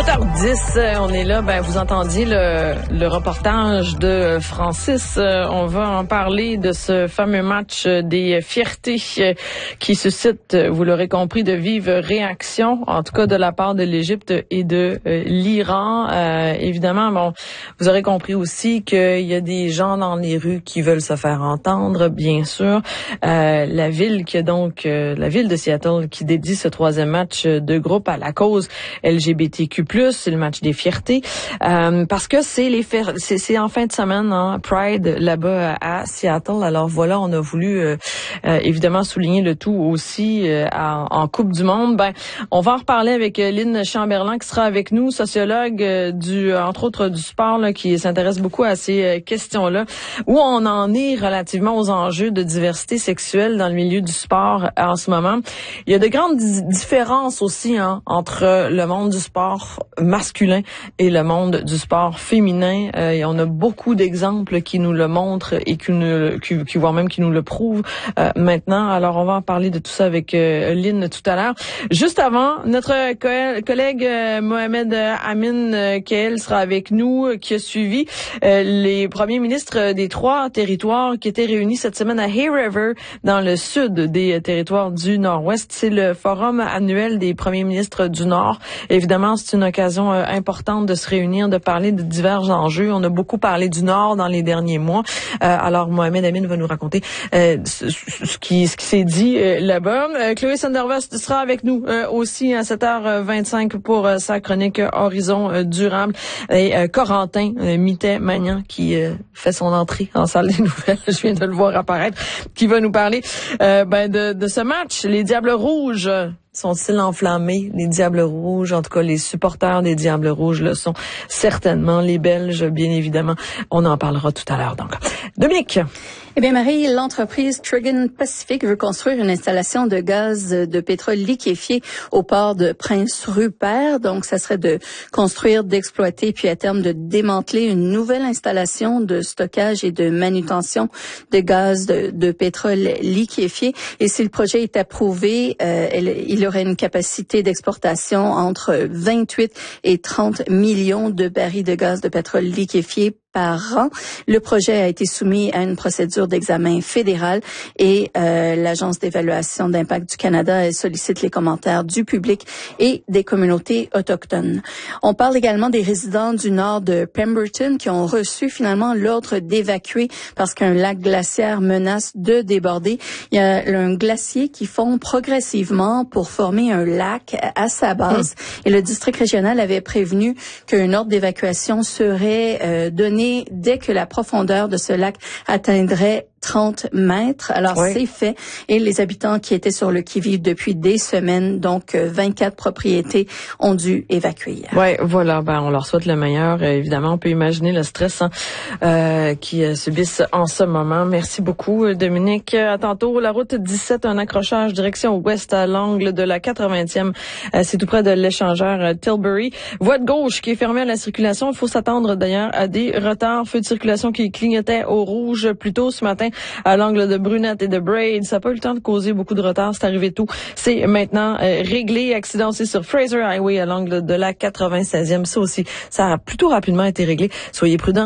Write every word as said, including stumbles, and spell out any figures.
sept heures dix, on est là. Ben, vous entendiez le, le reportage de Francis. On va en parler de ce fameux match des fiertés qui suscite, vous l'aurez compris, de vives réactions, en tout cas de la part de l'Égypte et de euh, l'Iran. Euh, évidemment, bon, vous aurez compris aussi qu'il y a des gens dans les rues qui veulent se faire entendre, bien sûr. Euh, la ville qui a donc, euh, la ville de Seattle qui dédie ce troisième match de groupe à la cause L G B T Q plus, c'est le match des fiertés, euh, parce que c'est les fer- c'est, c'est en fin de semaine, hein, Pride là-bas à Seattle. Alors voilà, on a voulu euh, euh, évidemment souligner le tout aussi euh, en, en Coupe du Monde. Ben, on va en reparler avec euh, Lynn Chamberlain qui sera avec nous, sociologue euh, du, entre autres du sport, là, qui s'intéresse beaucoup à ces euh, questions-là. Où on en est relativement aux enjeux de diversité sexuelle dans le milieu du sport en ce moment. Il y a de grandes di- différences aussi, hein, entre le monde du sport masculin et le monde du sport féminin. Euh, et on a beaucoup d'exemples qui nous le montrent et qui nous, qui, qui voire même qui nous le prouvent euh, maintenant. Alors on va en parler de tout ça avec euh, Lynn tout à l'heure. Juste avant, notre co- collègue euh, Mohamed Amin euh, Kael sera avec nous, euh, qui a suivi euh, les premiers ministres des trois territoires qui étaient réunis cette semaine à Hay River, dans le sud des euh, territoires du Nord-Ouest. C'est le forum annuel des premiers ministres du Nord. Évidemment, c'est une occasion euh, importante de se réunir, de parler de divers enjeux. On a beaucoup parlé du Nord dans les derniers mois. Euh, alors, Mohamed Amin va nous raconter euh, ce, ce qui, ce qui s'est dit euh, là-bas. Euh, Chloé Sandervest sera avec nous euh, aussi à sept heures vingt-cinq pour euh, sa chronique euh, Horizon euh, durable. Et euh, Corentin euh, Mitet-Magnan qui euh, fait son entrée en salle des nouvelles. Je viens de le voir apparaître. Qui va nous parler euh, ben de, de ce match. Les Diables Rouges sont-ils enflammés? Les Diables Rouges, en tout cas les supporters des Diables Rouges le sont certainement. Les Belges, bien évidemment. On en parlera tout à l'heure. Donc, Dominique. Eh bien, Marie, l'entreprise Trigon Pacific veut construire une installation de gaz de pétrole liquéfié au port de Prince-Rupert. Donc, ça serait de construire, d'exploiter, puis à terme de démanteler une nouvelle installation de stockage et de manutention de gaz de, de pétrole liquéfié. Et si le projet est approuvé, euh, il aurait une capacité d'exportation entre vingt-huit et trente millions de barils de gaz de pétrole liquéfié par an. Le projet a été soumis à une procédure d'examen fédéral et euh, l'Agence d'évaluation d'impact du Canada elle sollicite les commentaires du public et des communautés autochtones. On parle également des résidents du nord de Pemberton qui ont reçu finalement l'ordre d'évacuer parce qu'un lac glaciaire menace de déborder. Il y a un glacier qui fond progressivement pour former un lac à sa base. Mmh. Et le district régional avait prévenu qu'un ordre d'évacuation serait euh, donné dès que la profondeur de ce lac atteindrait trente mètres. Alors, oui. C'est fait. Et les habitants qui étaient sur le qui-vive depuis des semaines, donc vingt-quatre propriétés, ont dû évacuer. Oui, voilà. Ben, on leur souhaite le meilleur. Évidemment, on peut imaginer le stress hein, euh, qu'ils subissent en ce moment. Merci beaucoup, Dominique. À tantôt. La route dix-sept, un accrochage direction ouest à l'angle de la quatre-vingtième. Euh, c'est tout près de l'échangeur euh, Tilbury. Voie de gauche qui est fermée à la circulation. Il faut s'attendre d'ailleurs à des retards. Feu de circulation qui clignotait au rouge plus tôt ce matin à l'angle de Brunette et de Braid. Ça n'a pas eu le temps de causer beaucoup de retard. C'est arrivé tôt. C'est maintenant euh, réglé. Accident aussi sur Fraser Highway à l'angle de la quatre-vingt-seizième. Ça aussi, ça a plutôt rapidement été réglé. Soyez prudents.